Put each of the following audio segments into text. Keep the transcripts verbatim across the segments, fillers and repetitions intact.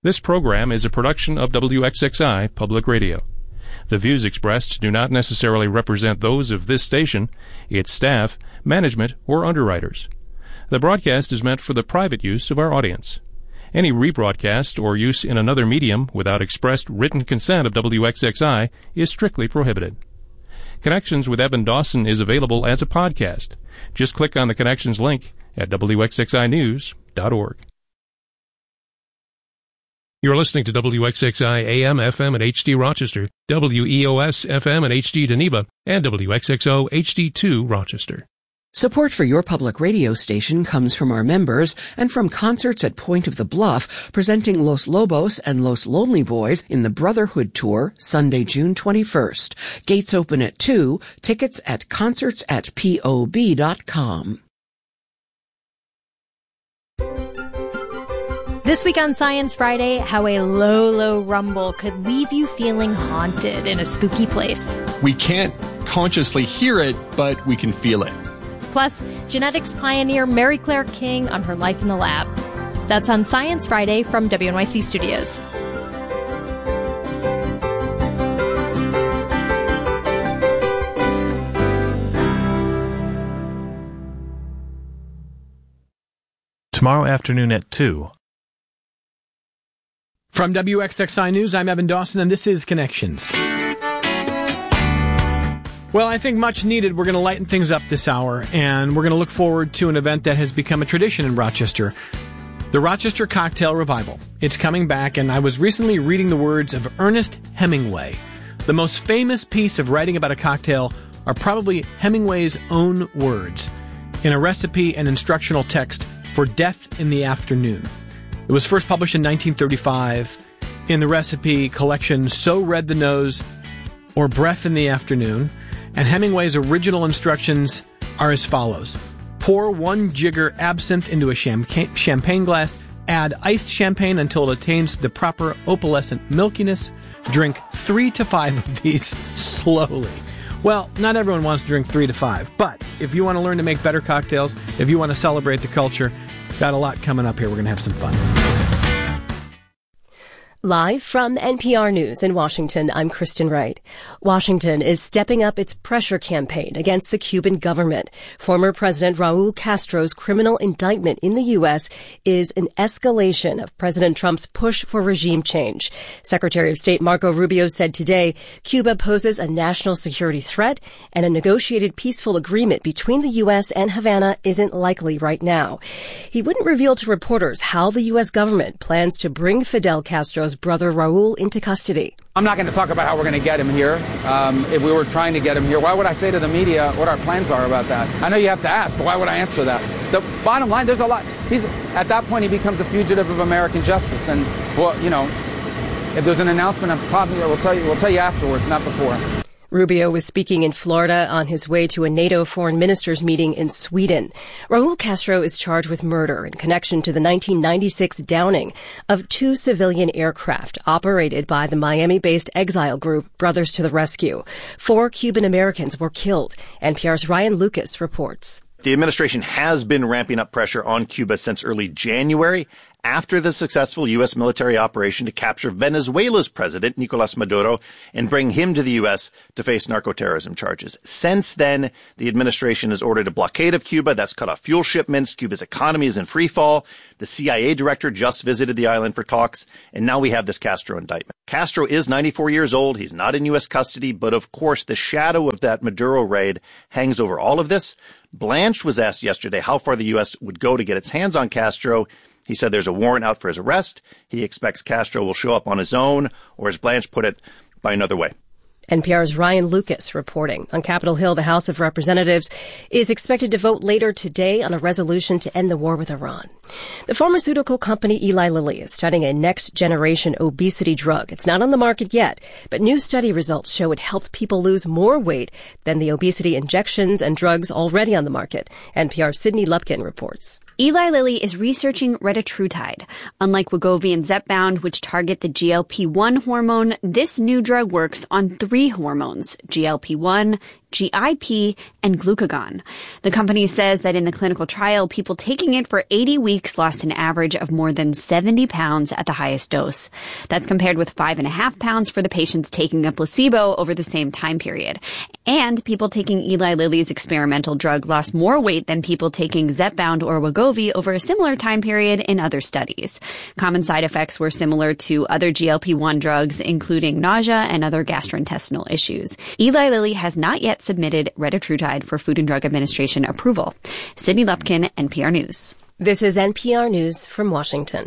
This program is a production of W X X I Public Radio. The views expressed do not necessarily represent those of this station, its staff, management, or underwriters. The broadcast is meant for the private use of our audience. Any rebroadcast or use in another medium without expressed written consent of W X X I is strictly prohibited. Connections with Evan Dawson is available as a podcast. Just click on the Connections link at W X X I news dot org. You're listening to W X X I A M, F M, and H D Rochester, W E O S, F M, and H D Geneva, and W X X O H D two Rochester. Support for your public radio station comes from our members and from concerts at Point of the Bluff, presenting Los Lobos and Los Lonely Boys in the Brotherhood Tour, Sunday, June twenty-first. Gates open at two. Tickets at concerts at P O B dot com. This week on Science Friday, how a low, low rumble could leave you feeling haunted in a spooky place. We can't consciously hear it, but we can feel it. Plus, genetics pioneer Mary Claire King on her life in the lab. That's on Science Friday from W N Y C Studios. Tomorrow afternoon at two. From W X X I News, I'm Evan Dawson, and this is Connections. Well, I think much needed. We're going to lighten things up this hour, and we're going to look forward to an event that has become a tradition in Rochester, the Rochester Cocktail Revival. It's coming back, and I was recently reading the words of Ernest Hemingway. The most famous piece of writing about a cocktail are probably Hemingway's own words in a recipe and instructional text for Death in the Afternoon. It was first published in nineteen thirty-five in the recipe collection So Red the Nose or Breath in the Afternoon, and Hemingway's original instructions are as follows. Pour one jigger absinthe into a champagne, champagne glass, add iced champagne until it attains the proper opalescent milkiness. Drink three to five of these slowly. Well, not everyone wants to drink three to five, but if you want to learn to make better cocktails, if you want to celebrate the culture, got a lot coming up here. We're going to have some fun. Live from N P R News in Washington, I'm Kristen Wright. Washington is stepping up its pressure campaign against the Cuban government. Former President Raul Castro's criminal indictment in the U S is an escalation of President Trump's push for regime change. Secretary of State Marco Rubio said today Cuba poses a national security threat and a negotiated peaceful agreement between the U S and Havana isn't likely right now. He wouldn't reveal to reporters how the U S government plans to bring Fidel Castro's brother Raul into custody. I'm not going to talk about how we're going to get him here. Um, if we were trying to get him here, why would I say to the media what our plans are about that? I know you have to ask, but why would I answer that? The bottom line, there's a lot. He's, at that point, he becomes a fugitive of American justice. And, well, you know, if there's an announcement, I'm probably we'll tell you, we'll tell you afterwards, not before. Rubio was speaking in Florida on his way to a NATO foreign ministers meeting in Sweden. Raul Castro is charged with murder in connection to the nineteen ninety-six downing of two civilian aircraft operated by the Miami-based exile group Brothers to the Rescue. Four Cuban Americans were killed. N P R's Ryan Lucas reports. The administration has been ramping up pressure on Cuba since early January, after the successful U S military operation to capture Venezuela's president, Nicolas Maduro, and bring him to the U S to face narco-terrorism charges. Since then, the administration has ordered a blockade of Cuba that's cut off fuel shipments. Cuba's economy is in free fall. The C I A director just visited the island for talks, and now we have this Castro indictment. Castro is ninety-four years old. He's not in U S custody, but of course, the shadow of that Maduro raid hangs over all of this. Blanche was asked yesterday how far the U S would go to get its hands on Castro. He said there's a warrant out for his arrest. He expects Castro will show up on his own, or as Blanche put it, by another way. N P R's Ryan Lucas reporting. On Capitol Hill, the House of Representatives is expected to vote later today on a resolution to end the war with Iran. The pharmaceutical company Eli Lilly is studying a next-generation obesity drug. It's not on the market yet, but new study results show it helped people lose more weight than the obesity injections and drugs already on the market. N P R's Sydney Lupkin reports. Eli Lilly is researching retatrutide. Unlike Wegovy and Zepbound, which target the G L P one hormone, this new drug works on three hormones, G L P one, G I P, and glucagon. The company says that in the clinical trial, people taking it for eighty weeks lost an average of more than seventy pounds at the highest dose. That's compared with five and a half pounds for the patients taking a placebo over the same time period. And people taking Eli Lilly's experimental drug lost more weight than people taking Zepbound or Wegovy over a similar time period in other studies. Common side effects were similar to other G L P one drugs, including nausea and other gastrointestinal issues. Eli Lilly has not yet submitted retatrutide for Food and Drug Administration approval. Sydney Lupkin, N P R News. This is N P R News from Washington.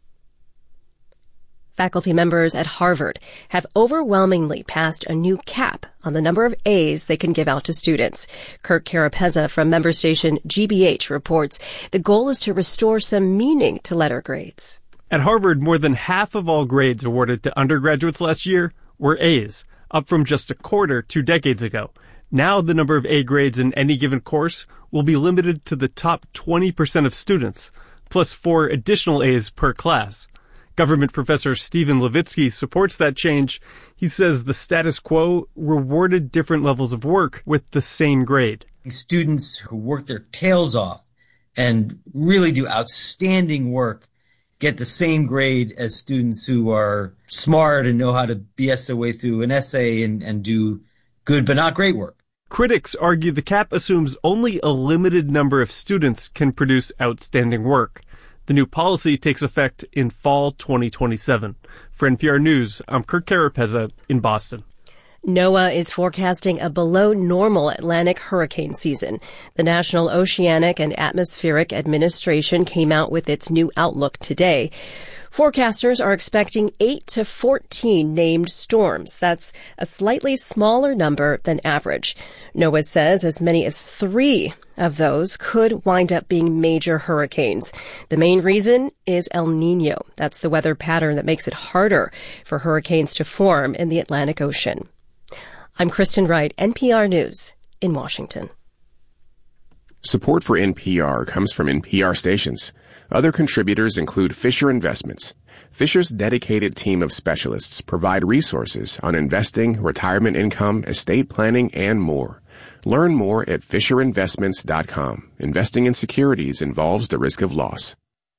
Faculty members at Harvard have overwhelmingly passed a new cap on the number of A's they can give out to students. Kirk Carapezza from member station G B H reports the goal is to restore some meaning to letter grades. At Harvard, more than half of all grades awarded to undergraduates last year were A's, up from just a quarter two decades ago. Now the number of A grades in any given course will be limited to the top twenty percent of students, plus four additional A's per class. Government professor Stephen Levitsky supports that change. He says the status quo rewarded different levels of work with the same grade. Students who work their tails off and really do outstanding work get the same grade as students who are smart and know how to B S their way through an essay and, and do good but not great work. Critics argue the cap assumes only a limited number of students can produce outstanding work. The new policy takes effect in fall twenty twenty-seven. For N P R News, I'm Kirk Carapezza in Boston. NOAA is forecasting a below-normal Atlantic hurricane season. The National Oceanic and Atmospheric Administration came out with its new outlook today. Forecasters are expecting eight to fourteen named storms. That's a slightly smaller number than average. NOAA says as many as three of those could wind up being major hurricanes. The main reason is El Niño. That's the weather pattern that makes it harder for hurricanes to form in the Atlantic Ocean. I'm Kristen Wright, N P R News in Washington. Support for N P R comes from N P R stations. Other contributors include Fisher Investments. Fisher's dedicated team of specialists provide resources on investing, retirement income, estate planning, and more. Learn more at fisher investments dot com. Investing in securities involves the risk of loss.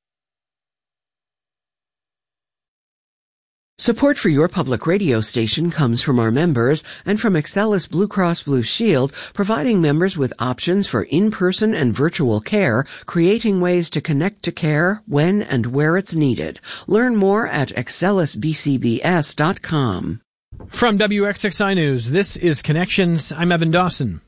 Support for your public radio station comes from our members and from Excellus Blue Cross Blue Shield, providing members with options for in-person and virtual care, creating ways to connect to care when and where it's needed. Learn more at excellus b c b s dot com. From W X X I News, this is Connections. I'm Evan Dawson.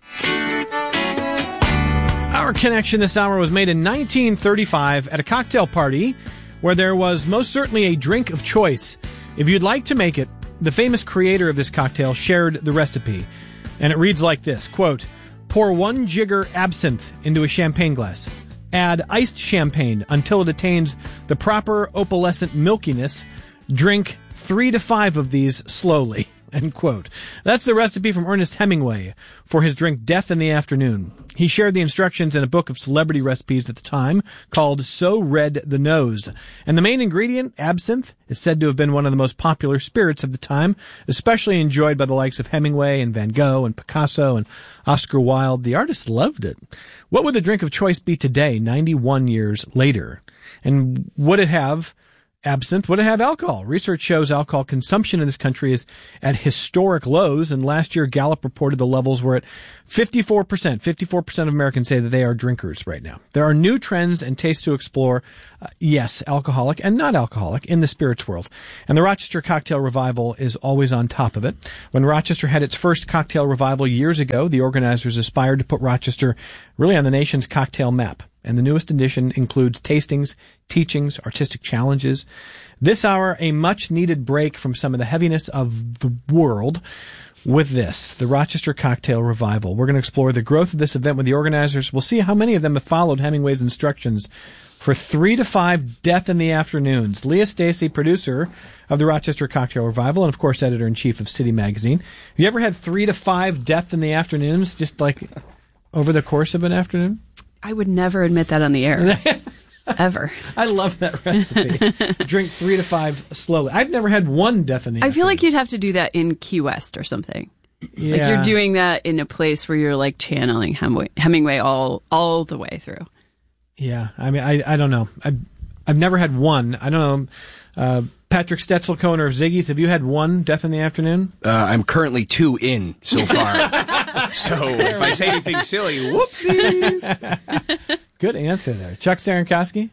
Our connection this hour was made in nineteen thirty-five at a cocktail party where there was most certainly a drink of choice. If you'd like to make it, the famous creator of this cocktail shared the recipe. And it reads like this, quote, pour one jigger absinthe into a champagne glass. Add iced champagne until it attains the proper opalescent milkiness. Drink three to five of these slowly. End quote. That's the recipe from Ernest Hemingway for his drink Death in the Afternoon. He shared the instructions in a book of celebrity recipes at the time called So Red the Nose. And the main ingredient, absinthe, is said to have been one of the most popular spirits of the time, especially enjoyed by the likes of Hemingway and Van Gogh and Picasso and Oscar Wilde. The artists loved it. What would the drink of choice be today, ninety-one years later? And would it have absinthe? Would it have alcohol? Research shows alcohol consumption in this country is at historic lows, and last year Gallup reported the levels were at fifty-four percent. fifty-four percent of Americans say that they are drinkers right now. There are new trends and tastes to explore, uh, yes, alcoholic and not alcoholic, in the spirits world. And the Rochester Cocktail Revival is always on top of it. When Rochester had its first cocktail revival years ago, the organizers aspired to put Rochester really on the nation's cocktail map. And the newest edition includes tastings, teachings, artistic challenges. This hour, a much-needed break from some of the heaviness of the world with this, the Rochester Cocktail Revival. We're going to explore the growth of this event with the organizers. We'll see how many of them have followed Hemingway's instructions for three to five Death in the Afternoons. Leah Stacy, producer of the Rochester Cocktail Revival, and of course editor-in-chief of City Magazine. Have you ever had three to five Death in the Afternoons, just like over the course of an afternoon? I would never admit that on the air. Ever. I love that recipe. Drink three to five slowly. I've never had one Death in the I Afternoon. feel like you'd have to do that in Key West or something. Yeah. Like you're doing that in a place where you're like channeling Hemingway, Hemingway all all the way through. Yeah, I mean, I I don't know. I've I've never had one. I don't know. Uh, Patrick Stetzel, co-owner of Ziggy's, have you had one Death in the Afternoon? Uh, I'm currently two in so far. So if I say anything silly, whoopsies. Good answer there, Chuck Cerankosky.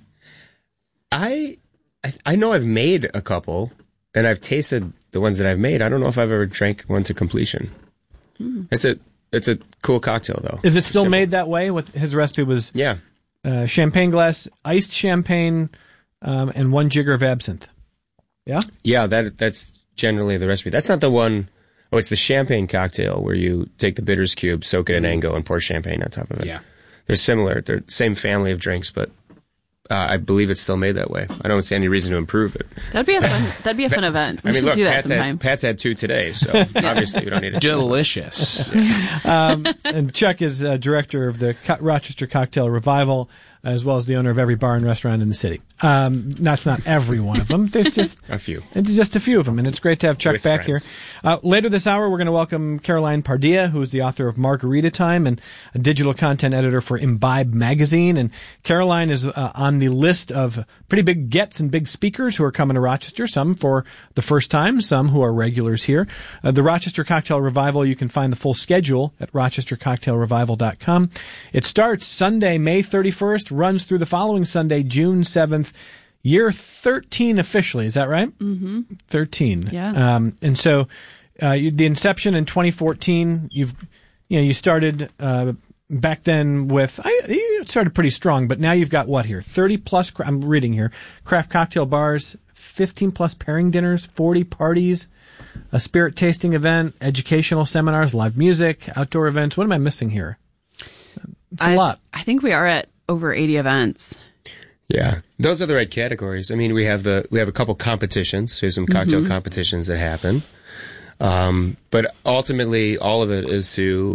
I, I I know I've made a couple, and I've tasted the ones that I've made. I don't know if I've ever drank one to completion. Hmm. It's a it's a cool cocktail though. Is it still Simple. Made that way? With his recipe was yeah, uh, champagne glass, iced champagne, um, and one jigger of absinthe. Yeah, yeah. That that's generally the recipe. That's not the one. Oh, it's the champagne cocktail where you take the bitters cube, soak it in Ango, and pour champagne on top of it. Yeah, they're similar. They're the same family of drinks, but uh, I believe it's still made that way. I don't see any reason to improve it. That'd be a fun. That'd be a fun event. We I mean, should look, do that Pat's sometime. had, Pat's had two today, so obviously we don't need it. Delicious. um, and Chuck is uh, director of the Co- Rochester Cocktail Revival, as well as the owner of every bar and restaurant in the city. Um, that's not every one of them. There's just a few. It's just a few of them, and it's great to have Chuck With back friends. here. Uh, later this hour, we're going to welcome Caroline Pardilla, who is the author of Margarita Time and a digital content editor for Imbibe magazine. And Caroline is uh, on the list of pretty big gets and big speakers who are coming to Rochester, some for the first time, some who are regulars here. Uh, the Rochester Cocktail Revival, you can find the full schedule at rochester cocktail revival dot com. It starts Sunday, May thirty-first, runs through the following Sunday, June seventh. Year thirteen officially, is that right? Mm-hmm. thirteen. Yeah. Um, and so uh, you, the inception in twenty fourteen, you've, you know, you started uh, back then with, I, you started pretty strong, but now you've got what here? thirty plus, I'm reading here, craft cocktail bars, fifteen plus pairing dinners, forty parties, a spirit tasting event, educational seminars, live music, outdoor events. What am I missing here? It's a I, lot. I think we are at over eighty events. Yeah, those are the right categories. I mean, we have the we have a couple competitions. We have some cocktail Mm-hmm. competitions that happen, um, but ultimately, all of it is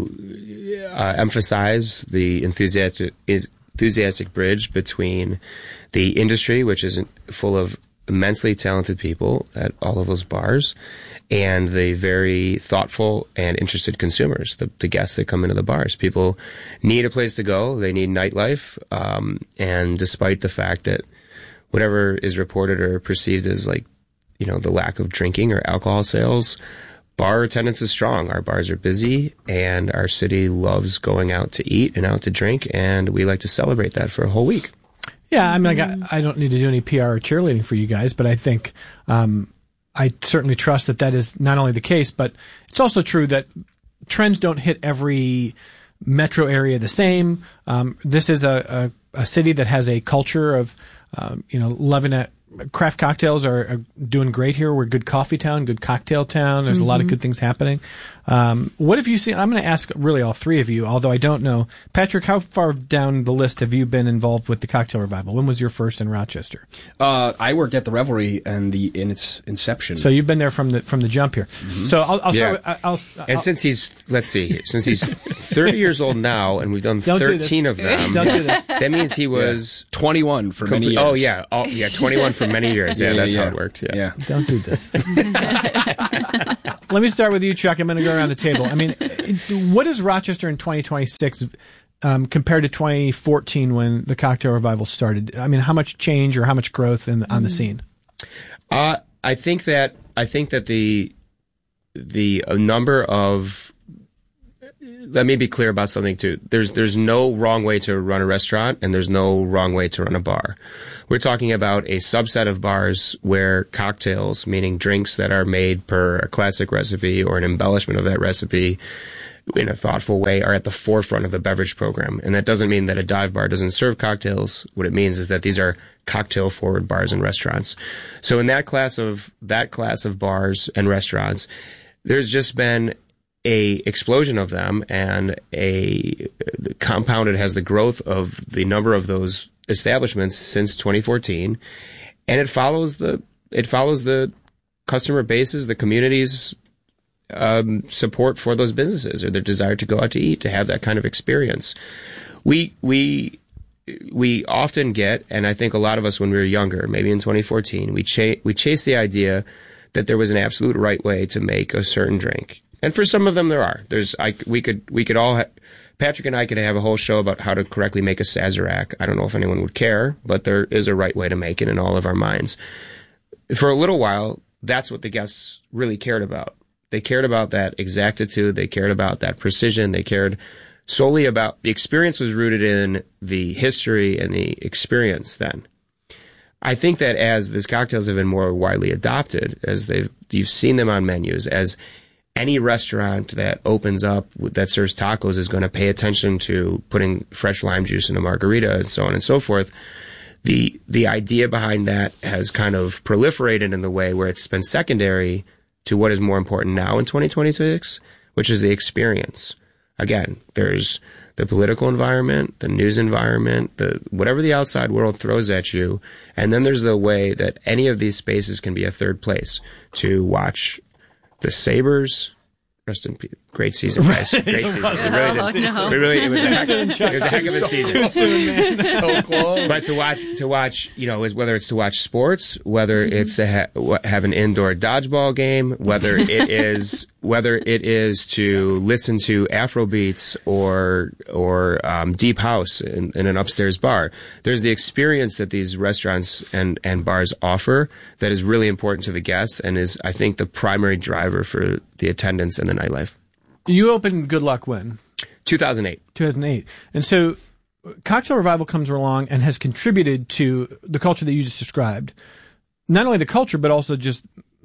to uh, emphasize the enthusiastic is enthusiastic bridge between the industry, which is full of immensely talented people at all of those bars, and the very thoughtful and interested consumers, the, the guests that come into the bars. People need a place to go. They need nightlife. Um, and despite the fact that whatever is reported or perceived as like, you know, the lack of drinking or alcohol sales, bar attendance is strong. Our bars are busy, and our city loves going out to eat and out to drink, and we like to celebrate that for a whole week. Yeah, I mean, like, I, I don't need to do any P R or cheerleading for you guys, but I think um, I certainly trust that that is not only the case, but it's also true that trends don't hit every metro area the same. Um, this is a, a, a city that has a culture of, um, you know, loving it. Craft cocktails are, are doing great here. We're a good coffee town, good cocktail town. There's mm-hmm. a lot of good things happening. Um, what have you seen? I'm going to ask really all three of you, although I don't know. Patrick, how far down the list have you been involved with the Cocktail Revival? When was your first in Rochester? Uh, I worked at the Revelry and the in its inception. So you've been there from the from the jump here. Mm-hmm. So I'll, I'll start. Yeah. With, I'll, I'll, and since he's let's see here, since he's thirty years old now, and we've done don't thirteen of them, don't do this. That means he was yeah. twenty-one for many years. Oh yeah, oh yeah, twenty-one for many years. Yeah, yeah that's yeah. how it worked. Yeah. yeah. Don't do this. Let me start with you, Chuck. I'm going to go around the table. I mean, what is Rochester in twenty twenty-six um, compared to twenty fourteen when the Cocktail Revival started? I mean, how much change or how much growth in, on the scene? Uh, I think that I think that the the number of let me be clear about something too. There's there's no wrong way to run a restaurant, and there's no wrong way to run a bar. We're talking about a subset of bars where cocktails, meaning drinks that are made per a classic recipe or an embellishment of that recipe in a thoughtful way, are at the forefront of the beverage program. And that doesn't mean that a dive bar doesn't serve cocktails. What it means is that these are cocktail forward bars and restaurants. So in that class of that class of bars and restaurants, there's just been a explosion of them, and a compounded has the growth of the number of those establishments since twenty fourteen, and it follows the it follows the customer bases, the community's um, support for those businesses, or their desire to go out to eat, to have that kind of experience. We we we often get, and I think a lot of us when we were younger, maybe in twenty fourteen, we cha- we chased the idea that there was an absolute right way to make a certain drink. And for some of them, there are. There's, I, we could, we could all, ha- Patrick and I could have a whole show about how to correctly make a Sazerac. I don't know if anyone would care, but there is a right way to make it in all of our minds. For a little while, that's what the guests really cared about. They cared about that exactitude. They cared about that precision. They cared solely about, the experience was rooted in the history and the experience then. I think that as these cocktails have been more widely adopted, as they've, you've seen them on menus, as any restaurant that opens up that serves tacos is going to pay attention to putting fresh lime juice in a margarita and so on and so forth. The, the idea behind that has kind of proliferated in the way where it's been secondary to what is more important now in twenty twenty-six, which is the experience. Again, there's the political environment, the news environment, the whatever the outside world throws at you, and then there's the way that any of these spaces can be a third place to watch the Sabres. Rest in peace. Great season, guys. Great season. It really, did. No. It really, it was a heck, it was a heck of a So season. Too soon, man. So close. But to watch, to watch, you know, whether it's to watch sports, whether it's to ha- have an indoor dodgeball game, whether it is, whether it is to listen to Afro beats or or um, deep house in, in an upstairs bar, there's the experience that these restaurants and and bars offer that is really important to the guests and is, I think, the primary driver for the attendance and the nightlife. You opened Good Luck when? two thousand eight. two thousand eight. And so Cocktail Revival comes along and has contributed to the culture that you just described. Not only the culture, but also just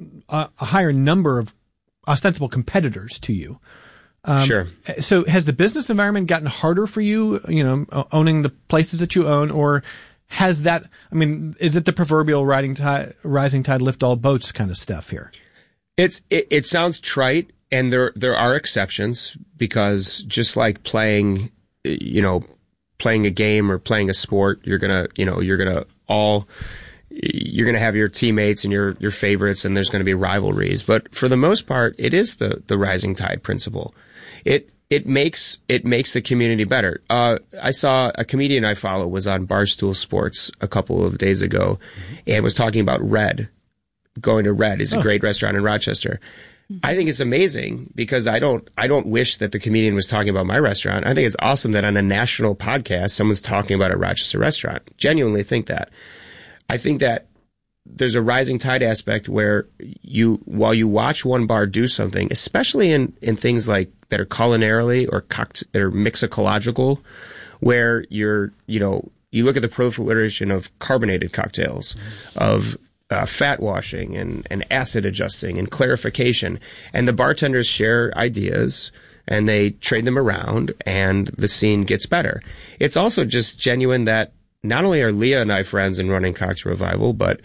a, a higher number of ostensible competitors to you. Um, Sure. So has the business environment gotten harder for you, you know, owning the places that you own, or has that, I mean, is it the proverbial riding tide, rising tide lift all boats kind of stuff here? It's it, it sounds trite, and there there are exceptions, because just like playing, you know, playing a game or playing a sport, you're gonna you know you're gonna all you're gonna have your teammates and your your favorites, and there's gonna be rivalries. But for the most part, it is the the rising tide principle. It it makes it makes the community better. Uh, I saw a comedian I follow was on Barstool Sports a couple of days ago, and was talking about Red. Going to Red is a Oh. great restaurant in Rochester. I think it's amazing, because I don't I don't wish that the comedian was talking about my restaurant. I think it's awesome that on a national podcast someone's talking about a Rochester restaurant. Genuinely think that. I think that there's a rising tide aspect where you, while you watch one bar do something, especially in, in things like that are culinarily or coct- or mixicological, where you're, you know, you look at the proliferation of carbonated cocktails, of uh, fat washing and, and acid adjusting and clarification, and the bartenders share ideas and they trade them around, and the scene gets better. It's also just genuine that not only are Leah and I friends in running Cocktail Revival, but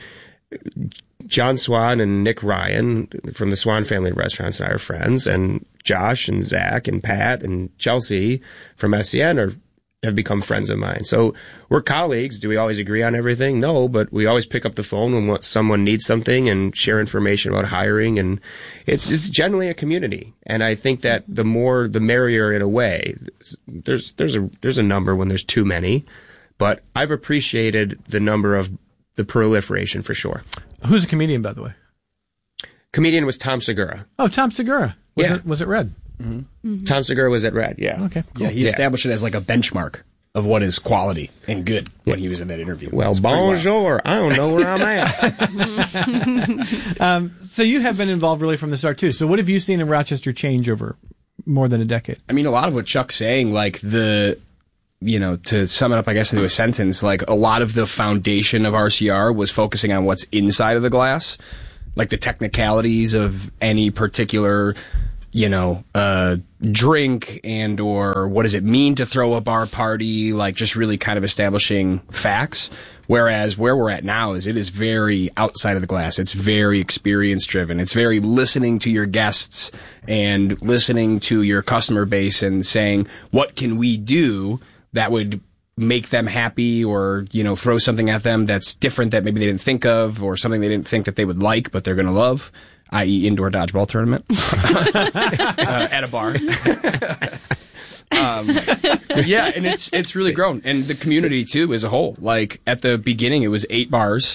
John Swan and Nick Ryan from the Swan family of restaurants and I are friends, and Josh and Zach and Pat and Chelsea from S E N are have become friends of mine. So we're colleagues. Do we always agree on everything? No, but we always pick up the phone when someone needs something and share information about hiring, and it's it's generally a community. And I think that the more the merrier in a way. There's there's a there's a number when there's too many, but I've appreciated the number of the proliferation for sure. Who's a comedian, by the way? Comedian was Tom Segura. Oh, Tom Segura. Was Yeah. it was it Red? Mm-hmm. Mm-hmm. Tom Segura was at Red, yeah. Okay, cool. Yeah, he Yeah. established it as like a benchmark of what is quality and good when he was in that interview. Well, It's pretty wild. bonjour. I don't know where I'm at. um, so you have been involved really from the start too. So what have you seen in Rochester change over more than a decade? I mean, a lot of what Chuck's saying, like the, you know, to sum it up, I guess, into a sentence, like a lot of the foundation of R C R was focusing on what's inside of the glass, like the technicalities of any particular, you know, uh, drink and or what does it mean to throw a bar party, like just really kind of establishing facts. Whereas where we're at now is it is very outside of the glass. It's very experience driven. It's very listening to your guests and listening to your customer base and saying, what can we do that would make them happy, or, you know, throw something at them that's different that maybe they didn't think of, or something they didn't think that they would like, but they're going to love, that is indoor dodgeball tournament uh, at a bar. um, yeah, and it's it's really grown. And the community, too, as a whole. Like, at the beginning, it was eight bars.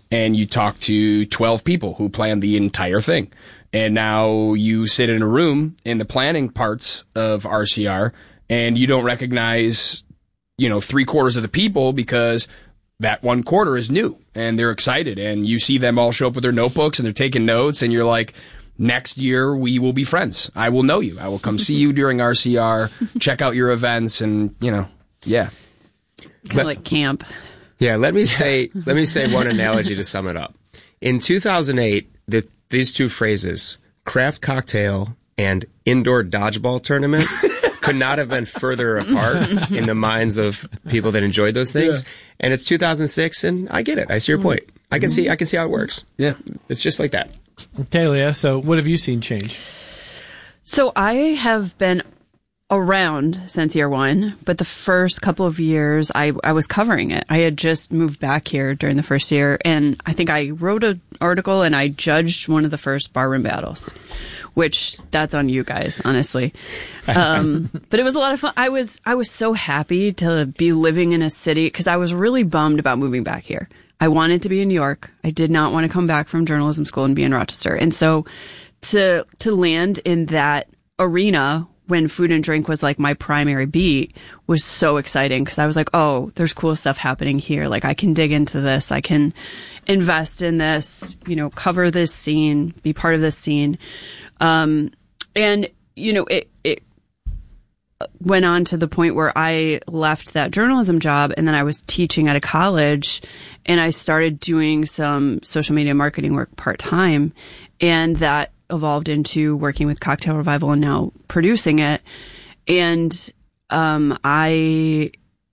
and you talk to twelve people who plan the entire thing. And now you sit in a room in the planning parts of R C R and you don't recognize, you know, three quarters of the people because that one quarter is new and they're excited, and you see them all show up with their notebooks and they're taking notes, and you're like, next year we will be friends. I will know you. I will come see you during R C R, check out your events, and, you know, yeah. Kind of like camp. Yeah, let me say let me say one analogy to sum it up. In two thousand eight, the, these two phrases, craft cocktail and indoor dodgeball tournament, could not have been further apart in the minds of people that enjoyed those things. Yeah. And it's two thousand six, and I get it. I see your point. I can see I can see how it works. Yeah. It's just like that. Okay, Leah, so what have you seen change? So I have been around since year one, but the first couple of years I, I was covering it. I had just moved back here during the first year, and I think I wrote an article and I judged one of the first barroom battles, which that's on you guys, honestly. Um, but it was a lot of fun. I was, I was so happy to be living in a city because I was really bummed about moving back here. I wanted to be in New York. I did not want to come back from journalism school and be in Rochester. And so to, to land in that arena when food and drink was like my primary beat was so exciting because I was like, oh, there's cool stuff happening here. Like I can dig into this. I can invest in this, you know, cover this scene, be part of this scene. Um, and, you know, it, it went on to the point where I left that journalism job and then I was teaching at a college and I started doing some social media marketing work part time. And that evolved into working with Cocktail Revival and now producing it. And um, I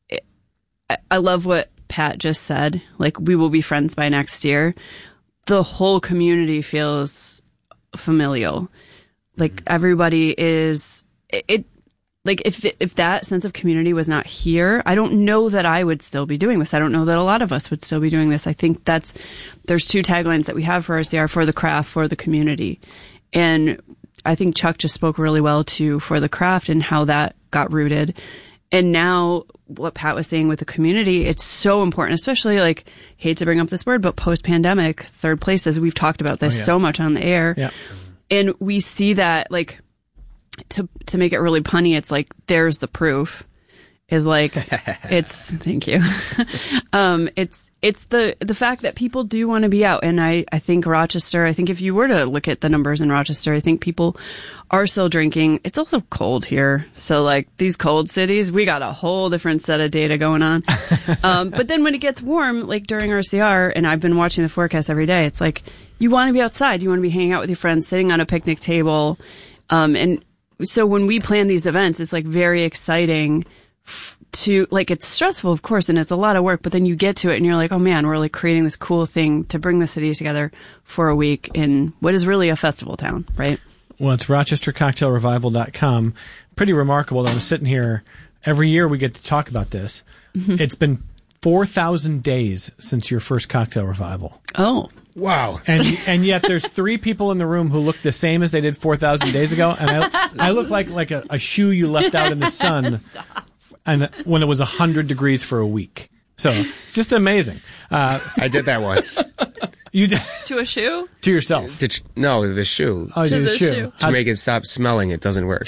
I love what Pat just said. Like, we will be friends by next year. The whole community feels familial. Like, everybody is it, it like if if that sense of community was not here, I don't know that I would still be doing this. I don't know that a lot of us would still be doing this. I think that's there's two taglines that we have for R C R: for the craft, for the community. And I think Chuck just spoke really well to for the craft and how that got rooted. And now what Pat was saying with the community, it's so important, especially like, hate to bring up this word, but post-pandemic, third places, we've talked about this oh, yeah. so much on the air. Yeah. And we see that, like, to to make it really punny, it's like, there's the proof. Is like, it's, thank you. um, it's, it's the, the fact that people do want to be out. And I, I think Rochester, I think if you were to look at the numbers in Rochester, I think people are still drinking. It's also cold here. So like these cold cities, we got a whole different set of data going on. um, but then when it gets warm, like during R C R, and I've been watching the forecast every day, it's like, you want to be outside. You want to be hanging out with your friends, sitting on a picnic table. Um, and so when we plan these events, it's like very exciting to, like, it's stressful, of course, and it's a lot of work, but then you get to it and you're like, oh man, we're like creating this cool thing to bring the city together for a week in what is really a festival town, right? Well, it's rochester cocktail revival dot com. Pretty remarkable that I'm sitting here. Every year we get to talk about this. Mm-hmm. It's been four thousand days since your first cocktail revival. Oh. Wow. And and yet there's three people in the room who look the same as they did four thousand days ago. And I, I look like, like a, a shoe you left out in the sun. Stop. And when it was one hundred degrees for a week. So it's just amazing. Uh, I did that once. You did? To a shoe? To yourself? To ch- no, the shoe. Oh, to the, the shoe. shoe. To make it stop smelling, it doesn't work.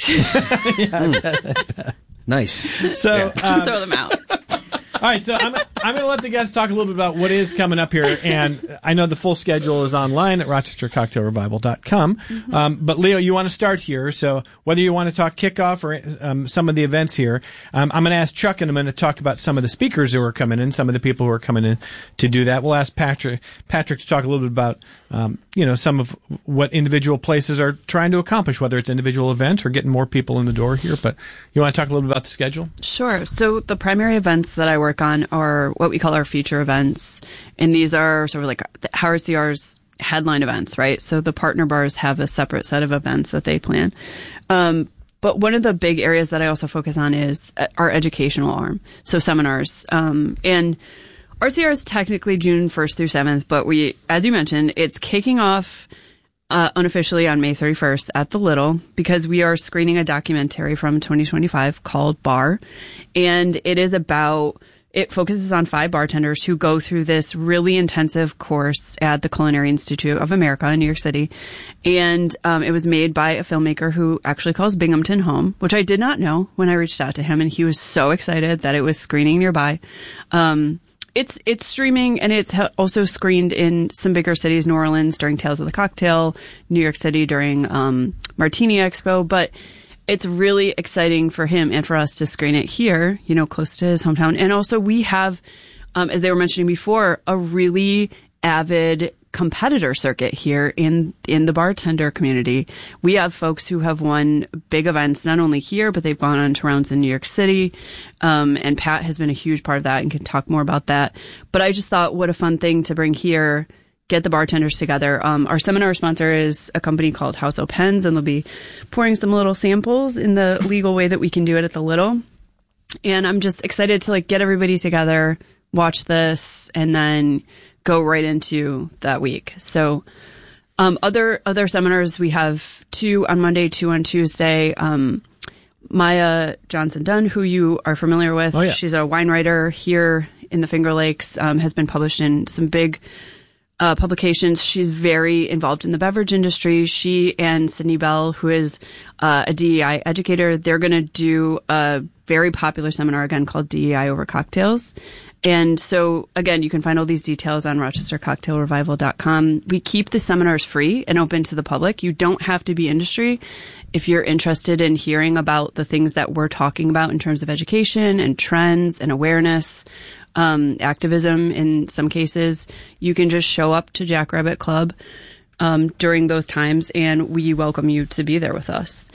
mm. Nice. So Yeah. um, Just throw them out. All right, so I'm I'm going to let the guests talk a little bit about what is coming up here, and I know the full schedule is online at rochester cocktail revival dot com. Mm-hmm. Um, but Leo, you want to start here, so whether you want to talk kickoff or um, some of the events here, um, I'm going to ask Chuck in a minute to talk about some of the speakers who are coming in, some of the people who are coming in to do that. We'll ask Patrick Patrick to talk a little bit about um, you know some of what individual places are trying to accomplish, whether it's individual events or getting more people in the door here. But you want to talk a little bit about the schedule? Sure. So the primary events that I work on are what we call our feature events. And these are sort of like R C R's headline events, right? So the partner bars have a separate set of events that they plan. Um, but one of the big areas that I also focus on is our educational arm. So seminars. Um, and R C R is technically June first through seventh, but we, as you mentioned, it's kicking off Uh, unofficially on May thirty-first at the Little, because we are screening a documentary from twenty twenty-five called Bar. And it is about, it focuses on five bartenders who go through this really intensive course at the Culinary Institute of America in New York City. And um, it was made by a filmmaker who actually calls Binghamton home, which I did not know when I reached out to him. And he was so excited that it was screening nearby. Um, it's it's streaming, and it's also screened in some bigger cities, New Orleans during Tales of the Cocktail, New York City during um, Martini Expo. But it's really exciting for him and for us to screen it here, you know, close to his hometown. And also we have, um, as they were mentioning before, a really avid competitor circuit here in, in the bartender community. We have folks who have won big events, not only here, but they've gone on to rounds in New York City. Um, and Pat has been a huge part of that and can talk more about that. But I just thought what a fun thing to bring here, get the bartenders together. Um, our seminar sponsor is a company called House O' Pens, and they'll be pouring some little samples in the legal way that we can do it at the Little. And I'm just excited to like get everybody together, watch this, and then go right into that week. So, um, other, other seminars, we have two on Monday, two on Tuesday. Um, Maya Johnson Dunn, who you are familiar with. Oh, yeah. She's a wine writer here in the Finger Lakes, um, has been published in some big Uh, publications. She's very involved in the beverage industry. She and Sydney Bell, who is uh, a D E I educator, they're going to do a very popular seminar again called D E I Over Cocktails. And so, again, you can find all these details on rochester cocktail revival dot com. We keep the seminars free and open to the public. You don't have to be industry. If you're interested in hearing about the things that we're talking about in terms of education and trends and awareness, Um, activism in some cases, you can just show up to Jackrabbit Club um, during those times, and we welcome you to be there with us.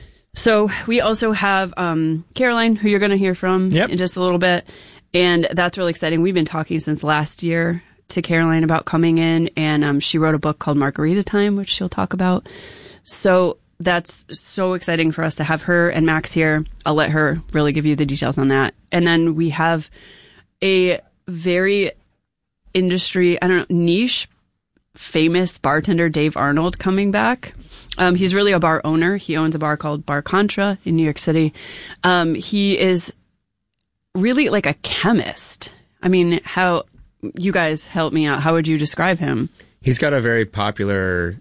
So we also have um, Caroline, who you're going to hear from yep. in just a little bit, and that's really exciting. We've been talking since last year to Caroline about coming in, and um, she wrote a book called Margarita Time, which she'll talk about. So that's so exciting for us to have her and Max here. I'll let her really give you the details on that. And then we have a very industry, I don't know, niche, famous bartender, Dave Arnold, coming back. Um, he's really a bar owner. He owns a bar called Bar Contra in New York City. Um, he is really like a chemist. I mean, how, you guys help me out. How would you describe him? He's got a very popular,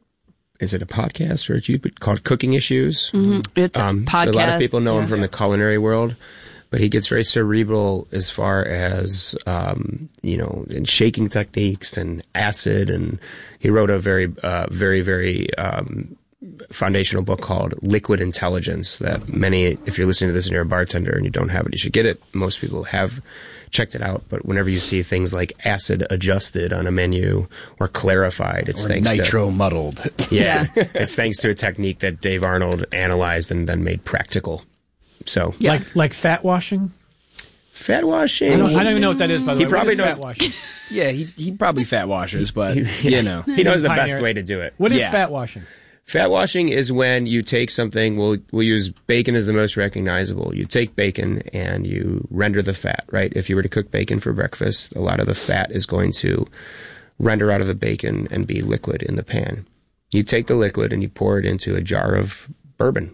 is it a podcast or a YouTube called Cooking Issues? Mm-hmm. It's a um, podcast. So a lot of people know yeah. him from the culinary world. But he gets very cerebral as far as, um, you know, in shaking techniques and acid. And he wrote a very, uh, very, very um, foundational book called Liquid Intelligence that many, if you're listening to this and you're a bartender and you don't have it, you should get it. Most people have checked it out. But whenever you see things like acid adjusted on a menu or clarified, it's or thanks nitro to... nitro muddled. Yeah. It's thanks to a technique that Dave Arnold analyzed and then made practical. So, yeah. like like fat washing. Fat washing. I don't, I don't even know what that is. By the he way, probably what is knows. Fat washing? Yeah, he he probably fat washes, but you know he knows the Pioneer. best way to do it. What is yeah. fat washing? Fat washing is when you take something. We'll we'll use bacon as the most recognizable. You take bacon and you render the fat. Right. If you were to cook bacon for breakfast, a lot of the fat is going to render out of the bacon and be liquid in the pan. You take the liquid and you pour it into a jar of bourbon,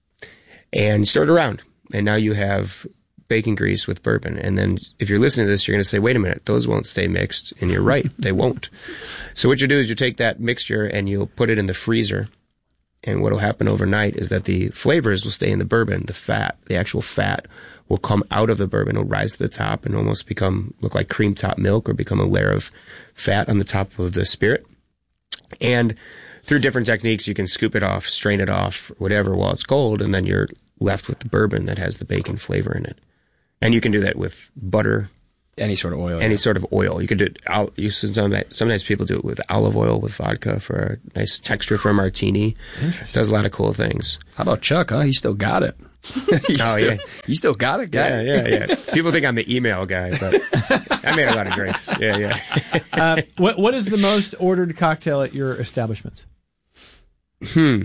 and you stir it around. And now you have bacon grease with bourbon. And then if you're listening to this, you're going to say, wait a minute, those won't stay mixed. And you're right, they won't. So what you do is you take that mixture and you'll put it in the freezer. And what will happen overnight is that the flavors will stay in the bourbon. The fat, the actual fat will come out of the bourbon. It'll rise to the top and almost become, look like cream top milk or become a layer of fat on the top of the spirit. And through different techniques, you can scoop it off, strain it off, whatever, while it's cold. And then you're left with the bourbon that has the bacon flavor in it. And you can do that with butter. Any sort of oil. Any yeah. sort of oil. You could do it, you, sometimes, sometimes people do it with olive oil with vodka for a nice texture for a martini. Does a lot of cool things. How about Chuck, huh? He still got it. oh, still, yeah. You still got it, guy? Yeah, yeah, yeah. People think I'm the email guy, but I made a lot of drinks. Yeah, yeah. uh, what What is the most ordered cocktail at your establishment? Hmm.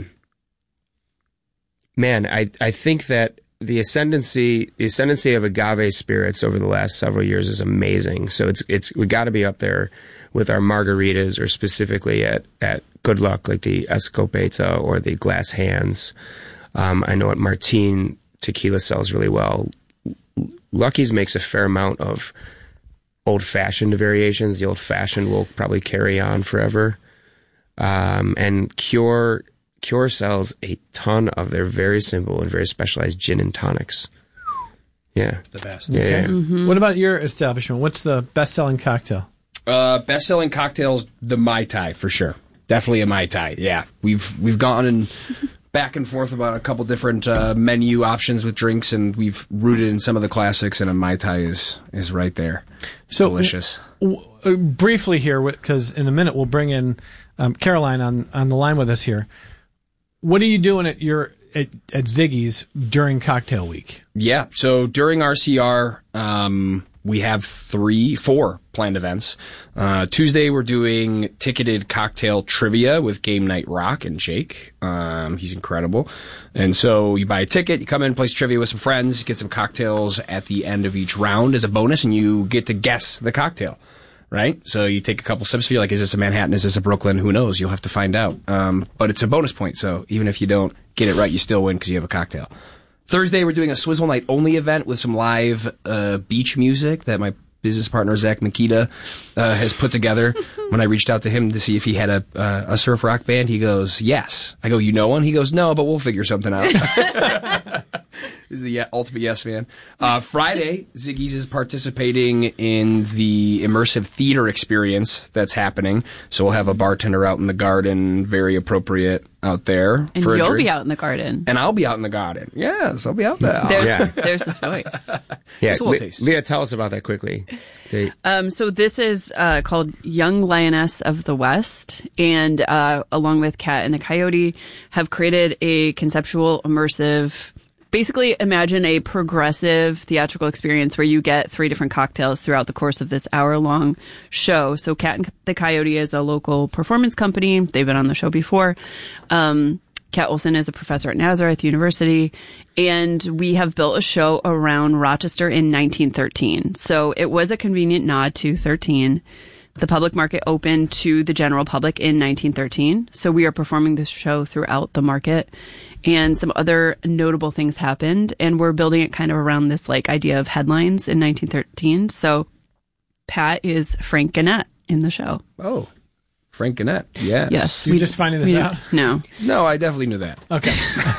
Man, I, I think that the ascendancy the ascendancy of agave spirits over the last several years is amazing. So it's it's we got to be up there with our margaritas, or specifically at, at Good Luck, like the Escopeta or the Glass Hands. Um, I know at Martine tequila sells really well. Lucky's makes a fair amount of old-fashioned variations. The old-fashioned will probably carry on forever. Um, and Cure Cure sells a ton of their very simple and very specialized gin and tonics. Yeah. The best. Yeah. Okay. yeah. Mm-hmm. What about your establishment? What's the best-selling cocktail? Uh, best-selling cocktails, the Mai Tai, for sure. Definitely a Mai Tai, yeah. We've we've gone and back and forth about a couple different uh, menu options with drinks, and we've rooted in some of the classics, and a Mai Tai is, is right there. So delicious. W- w- briefly here, because in a minute we'll bring in um, Caroline on, on the line with us here. What are you doing at your at, at Ziggy's during cocktail week? Yeah, so during R C R, um, we have three, four planned events. Uh, Tuesday, we're doing ticketed cocktail trivia with Game Night Rock and Jake. Um, he's incredible. And so you buy a ticket, you come in, play trivia with some friends, get some cocktails at the end of each round as a bonus, and you get to guess the cocktail. Right? So you take a couple sips, you're like, is this a Manhattan? Is this a Brooklyn? Who knows? You'll have to find out. Um, but it's a bonus point, so even if you don't get it right, you still win because you have a cocktail. Thursday, we're doing a Swizzle Night only event with some live uh, beach music that my business partner, Zach Makita, uh, has put together. When I reached out to him to see if he had a uh, a surf rock band, he goes, yes. I go, you know one? He goes, no, but we'll figure something out. He's the ultimate yes man. Uh, Friday, Ziggy's is participating in the immersive theater experience that's happening. So we'll have a bartender out in the garden, very appropriate out there. And for a you'll drink. be out in the garden. And I'll be out in the garden. Yes, I'll be out there. There's, Yeah. there's his voice. Yeah, Just a little Le- taste. Leah, tell us about that quickly. They- Um, so this is uh, called Young Lioness of the West, and uh, along with Cat and the Coyote, have created a conceptual, immersive. Basically, imagine a progressive theatrical experience where you get three different cocktails throughout the course of this hour-long show. So Cat and the Coyote is a local performance company. They've been on the show before. Um, Kat Olson is a professor at Nazareth University, and we have built a show around Rochester in nineteen thirteen. So it was a convenient nod to thirteen. The public market opened to the general public in nineteen thirteen. So we are performing this show throughout the market, and some other notable things happened, and we're building it kind of around this like idea of headlines in nineteen thirteen. So Pat is Frank Gannett in the show. Oh. Frank Gannett, yes. Yes. You're just finding this we- out? No. No, I definitely knew that. Okay.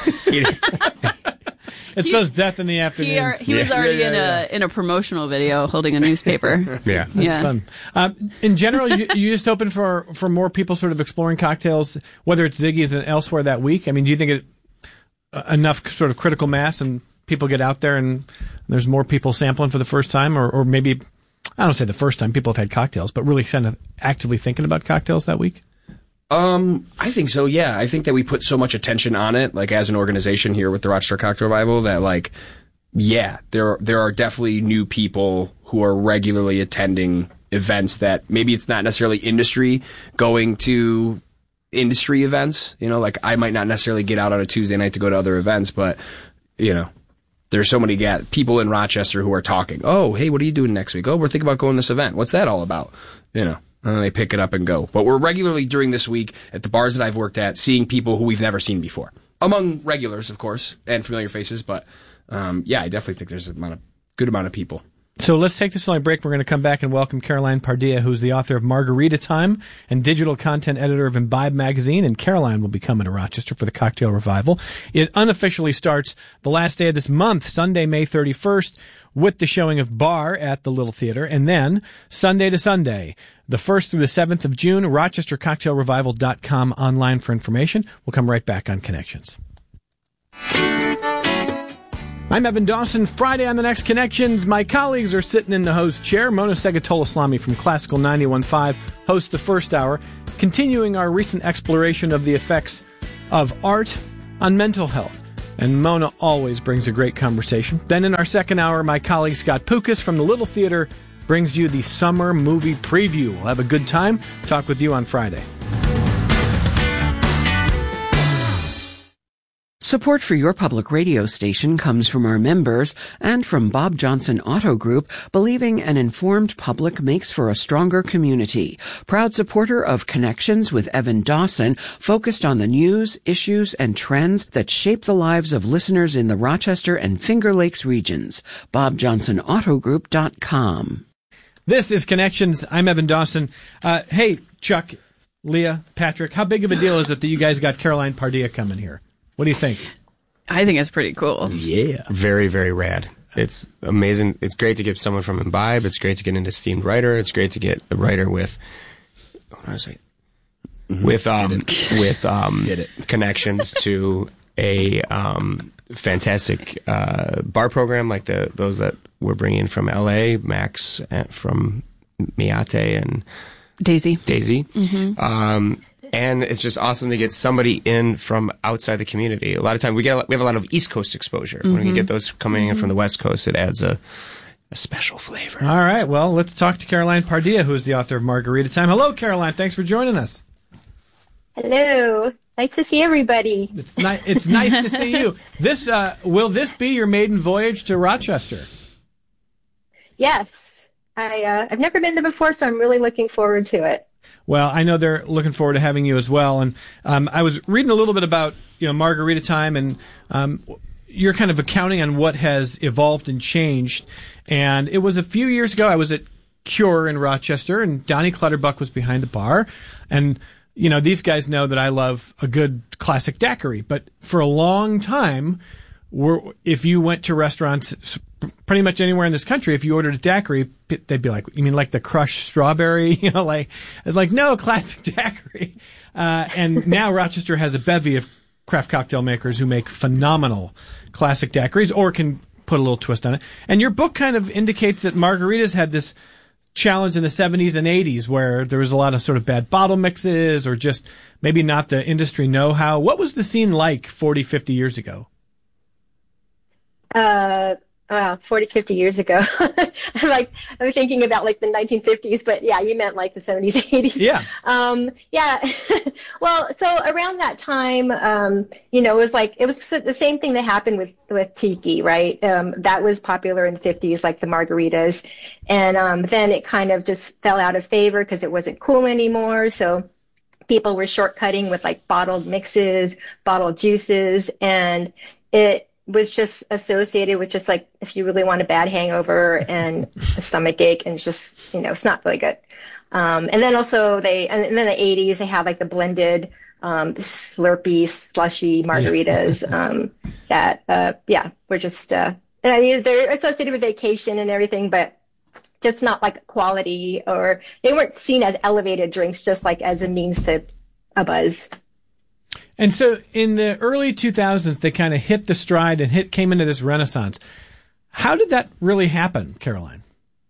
It's those death in the He, afternoons. are, he was already Yeah, in yeah, a in a promotional video holding a newspaper. yeah. That's yeah. fun. Um, in general, you, you just open for, for more people sort of exploring cocktails, whether it's Ziggy's and elsewhere that week? I mean, do you think it uh, enough sort of critical mass and people get out there and there's more people sampling for the first time, or, or maybe, I don't say the first time people have had cocktails, but really kind of actively thinking about cocktails that week? Um, I think so, yeah. I think that we put so much attention on it, like as an organization here with the Rochester Cocktail Revival, that like, yeah, there there are definitely new people who are regularly attending events that maybe it's not necessarily industry going to industry events. You know, like I might not necessarily get out on a Tuesday night to go to other events, but, you know, there's so many ga- people in Rochester who are talking, oh, hey, what are you doing next week? Oh, we're thinking about going to this event. What's that all about? You know. And then they pick it up and go. But we're regularly during this week at the bars that I've worked at seeing people who we've never seen before. Among regulars, of course, and familiar faces. But, um, yeah, I definitely think there's a amount of, good amount of people. So let's take this only break. We're going to come back and welcome Caroline Pardilla, who's the author of Margarita Time and digital content editor of Imbibe magazine. And Caroline will be coming to Rochester for the Cocktail Revival. It unofficially starts the last day of this month, Sunday, May thirty-first, with the showing of Bar at the Little Theater. And then Sunday to Sunday, the first through the seventh of June, rochester cocktail revival dot com online for information. We'll come right back on Connections. I'm Evan Dawson. Friday on the next Connections, my colleagues are sitting in the host chair. Mona Segatola-Slami from Classical ninety-one point five hosts the first hour, continuing our recent exploration of the effects of art on mental health. And Mona always brings a great conversation. Then in our second hour, my colleague Scott Pukas from the Little Theater brings you the summer movie preview. We'll have a good time. Talk with you on Friday. Support for your public radio station comes from our members and from Bob Johnson Auto Group, believing an informed public makes for a stronger community. Proud supporter of Connections with Evan Dawson, focused on the news, issues, and trends that shape the lives of listeners in the Rochester and Finger Lakes regions. bob johnson auto group dot com. This is Connections. I'm Evan Dawson. Uh, hey, Chuck, Leah, Patrick, how big of a deal is it that you guys got Caroline Pardilla coming here? What do you think? I think it's pretty cool. Yeah. Very, very rad. It's amazing. It's great to get someone from Imbibe. It's great to get an esteemed writer. It's great to get a writer with, what do I say? Mm-hmm. With, um, with, um, connections to a, um, fantastic, uh, bar program like the, those that we're bringing from L A, Max from Miate and Daisy. Daisy. Mm-hmm. Um, And it's just awesome to get somebody in from outside the community. A lot of time we get a, we have a lot of East Coast exposure. Mm-hmm. When we get those coming mm-hmm. in from the West Coast, it adds a, a special flavor. All right. Well, let's talk to Caroline Pardilla, who is the author of Margarita Time. Hello, Caroline. Thanks for joining us. Hello. Nice to see everybody. It's nice. It's nice to see you. This uh, will this be your maiden voyage to Rochester? Yes. I uh, I've never been there before, so I'm really looking forward to it. Well, I know they're looking forward to having you as well. And um, I was reading a little bit about you know Margarita Time, and um, you're kind of accounting on what has evolved and changed. And it was a few years ago. I was at Cure in Rochester, and Donnie Clutterbuck was behind the bar. And you know these guys know that I love a good classic daiquiri. But for a long time, we're, if you went to restaurants pretty much anywhere in this country, if you ordered a daiquiri, they'd be like, you mean like the crushed strawberry? You know, like, it's like, no, classic daiquiri. Uh, and now Rochester has a bevy of craft cocktail makers who make phenomenal classic daiquiris or can put a little twist on it. And your book kind of indicates that margaritas had this challenge in the seventies and eighties where there was a lot of sort of bad bottle mixes or just maybe not the industry know-how. What was the scene like forty, fifty years ago? Uh, Wow, forty, fifty years ago. I'm like, I'm thinking about like the nineteen fifties, but yeah, you meant like the seventies, eighties. Yeah. Um, yeah. Well, so around that time, um, you know, it was like, it was the same thing that happened with, with tiki, right? Um, that was popular in the fifties, like the margaritas. And, um, then it kind of just fell out of favor because it wasn't cool anymore. So people were shortcutting with like bottled mixes, bottled juices, and it, was just associated with just like if you really want a bad hangover and a stomach ache, and it's just, you know, it's not really good. Um, and then also they, and then the eighties, they have like the blended, um, Slurpee, slushy margaritas, um, that, uh, yeah, were just, uh, I mean, they're associated with vacation and everything, but just not like quality, or they weren't seen as elevated drinks, just like as a means to a buzz. And so in the early two thousands, they kind of hit the stride and hit came into this renaissance. How did that really happen, Caroline?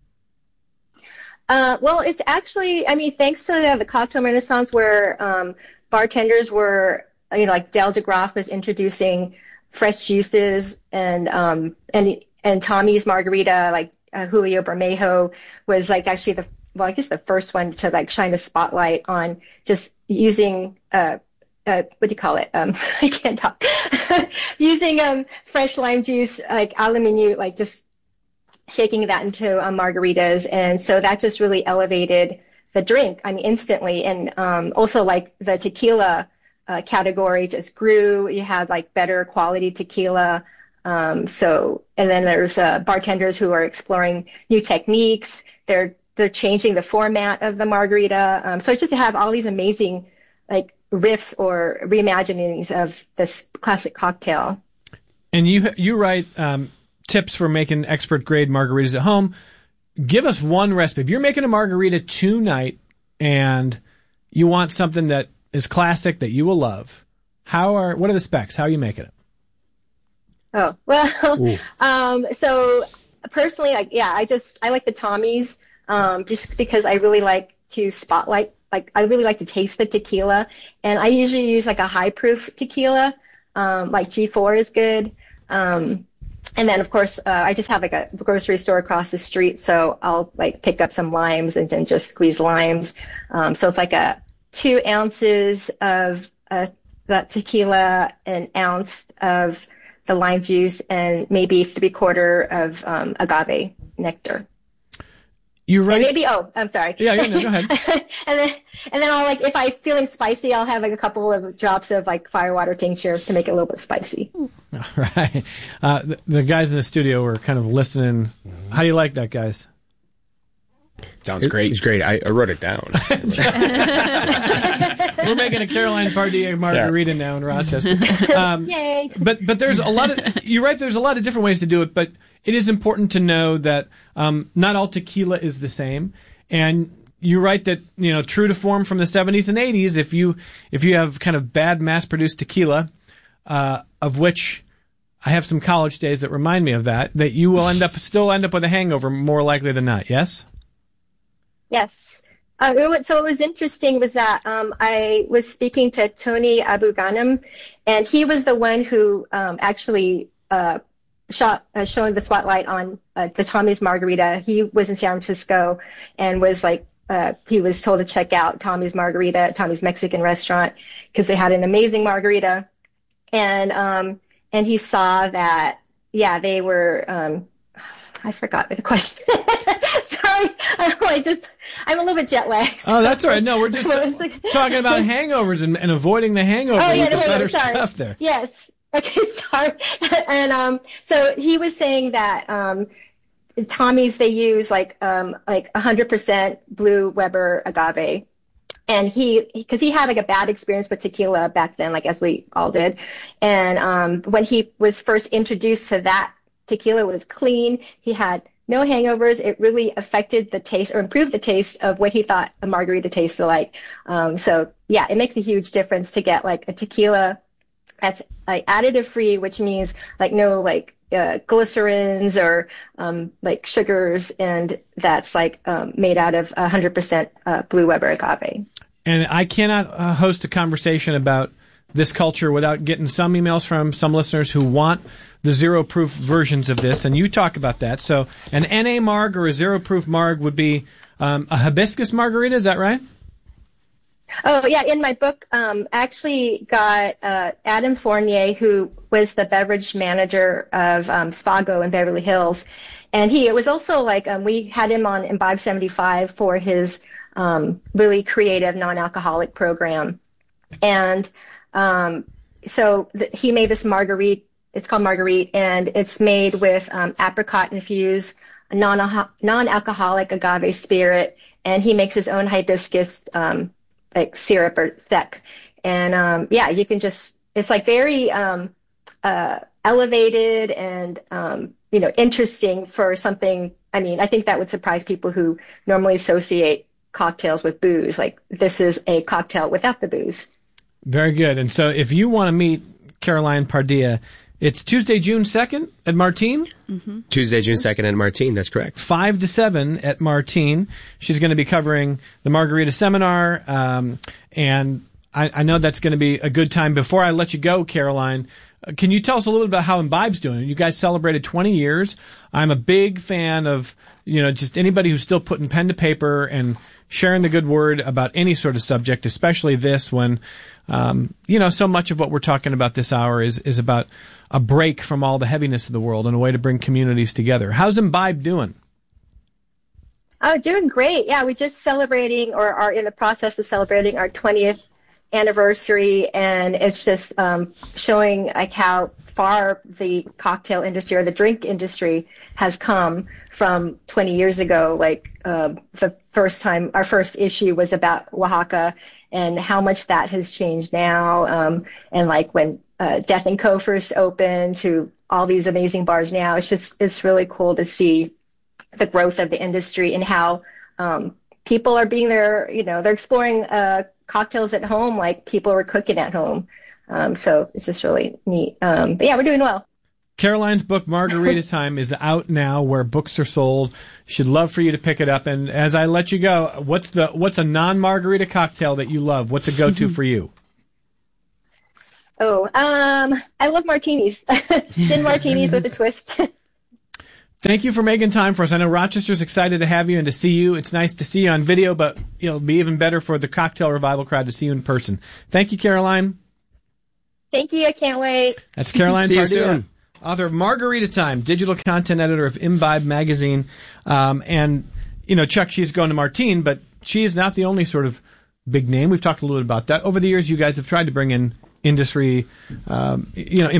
Uh, well, it's actually, I mean, thanks to the, the cocktail renaissance where um, bartenders were, you know, like Del DeGroff was introducing fresh juices, and um, and and Tommy's Margarita, like uh, Julio Bermejo was like actually the, well, I guess the first one to like shine a spotlight on just using uh Uh, what do you call it? Um, I can't talk. Using um, fresh lime juice, like a la minute, like just shaking that into um, margaritas. And so that just really elevated the drink, I mean, instantly. And um, also like the tequila uh, category just grew. You had like better quality tequila. Um, so, and then there's uh, bartenders who are exploring new techniques. They're, they're changing the format of the margarita. Um, so just to have all these amazing, like, riffs or reimaginings of this classic cocktail. And you you write um, tips for making expert grade margaritas at home. Give us one recipe. If you're making a margarita tonight and you want something that is classic that you will love, how are what are the specs? How are you making it? Oh, well, um, so personally, like, yeah, I just I like the Tommy's um, just because I really like to spotlight. Like, I really like to taste the tequila, and I usually use like a high proof tequila, um, like G four is good. Um, and then of course, uh, I just have like a grocery store across the street, so I'll like pick up some limes and then just squeeze limes. Um, so it's like a two ounces of, uh, the tequila, an ounce of the lime juice, and maybe three quarter of um, agave nectar. You're right. And maybe, oh, I'm sorry. Yeah, yeah, no, go ahead. and then, and then I'll like, if I'm feeling spicy, I'll have like a couple of drops of like firewater tincture to make it a little bit spicy. All right. Uh, the, the guys in the studio were kind of listening. How do you like that, guys? Sounds great. It's great. I, I wrote it down. We're making a Caroline Pardilla margarita yeah. now in Rochester. Um, Yay! But but there's a lot of you're right. There's a lot of different ways to do it, but it is important to know that um, not all tequila is the same. And you're right that you know, true to form from the seventies and eighties, if you if you have kind of bad mass-produced tequila, uh, of which I have some college days that remind me of that, that you will end up still end up with a hangover more likely than not. Yes. Yes. Uh, it was, so what was interesting was that um, I was speaking to Tony Abu Ghanem, and he was the one who um, actually uh, shot, uh, showing the spotlight on uh, the Tommy's Margarita. He was in San Francisco and was like, uh, he was told to check out Tommy's Margarita, Tommy's Mexican restaurant, because they had an amazing margarita. And um, and he saw that, yeah, they were. Um, I forgot the question. Sorry, I just I'm a little bit jet lagged. Oh, that's all right. No, we're just talking about hangovers and, and avoiding the hangover oh, yeah, with the the better sorry. stuff there. Yes. Okay, sorry. And um, so he was saying that um, Tommy's they use like um like one hundred percent Blue Weber agave. And he, because he had like a bad experience with tequila back then, like as we all did. And um, when he was first introduced to that, tequila was clean. He had no hangovers. It really affected the taste or improved the taste of what he thought a margarita tasted like. Um, so yeah, it makes a huge difference to get like a tequila that's like additive free, which means like no like uh, glycerins or um, like sugars, and that's like um, made out of one hundred percent uh, Blue Weber agave. And I cannot uh, host a conversation about this culture without getting some emails from some listeners who want the zero-proof versions of this, and you talk about that. So an N A marg or a zero-proof marg would be um, a hibiscus margarita, is that right? Oh, yeah. In my book, um, I actually got uh, Adam Fournier, who was the beverage manager of um, Spago in Beverly Hills. And he, it was also like um, we had him on Imbibe seventy-five for his um, really creative non-alcoholic program. And um, so th- he made this margarita. It's called Marguerite, and it's made with um, apricot-infused non non-alcoholic agave spirit, and he makes his own hibiscus um, like syrup or sec. And um, yeah, you can just, it's like very um, uh, elevated and um, you know, interesting for something. I mean, I think that would surprise people who normally associate cocktails with booze. Like, this is a cocktail without the booze. Very good. And so if you want to meet Caroline Pardilla, it's Tuesday, June second at Martine? Mm-hmm. Tuesday, June second at Martine, that's correct. five to seven at Martine. She's going to be covering the Margarita Seminar, um, and I, I know that's going to be a good time. Before I let you go, Caroline, uh, can you tell us a little bit about how Imbibe's doing? You guys celebrated twenty years. I'm a big fan of, you know, just anybody who's still putting pen to paper and sharing the good word about any sort of subject, especially this when, um, you know, so much of what we're talking about this hour is, is about a break from all the heaviness of the world and a way to bring communities together. How's Imbibe doing? Oh, doing great. Yeah, we're just celebrating or are in the process of celebrating our twentieth anniversary, and it's just um, showing like how far the cocktail industry or the drink industry has come from twenty years ago. Like uh, the first time, our first issue was about Oaxaca and how much that has changed now. Um, and like when uh, Death and Co. first opened to all these amazing bars now, it's just, it's really cool to see the growth of the industry and how um, people are being there, you know, they're exploring uh, cocktails at home like people were cooking at home. Um, so it's just really neat. Um, but yeah, we're doing well. Caroline's book, Margarita Time, is out now where books are sold. She'd love for you to pick it up. And as I let you go, what's the what's a non-margarita cocktail that you love? What's a go-to for you? Oh, um, I love martinis. Gin martinis with a twist. Thank you for making time for us. I know Rochester's excited to have you and to see you. It's nice to see you on video, but it'll be even better for the Cocktail Revival crowd to see you in person. Thank you, Caroline. Thank you. I can't wait. That's Caroline See you Pardua, soon. author of Margarita Time, digital content editor of Imbibe magazine. Um, and, you know, Chuck, she's going to Martine, but she is not the only sort of big name. We've talked a little bit about that. Over the years, you guys have tried to bring in industry, um, you know,